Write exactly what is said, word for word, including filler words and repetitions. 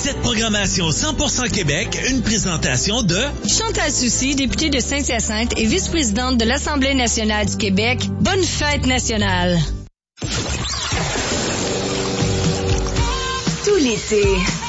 Cette programmation cent pour cent Québec, une présentation de Chantal Soucy, députée de Saint-Hyacinthe et vice-présidente de l'Assemblée nationale du Québec. Bonne fête nationale! Tout l'été,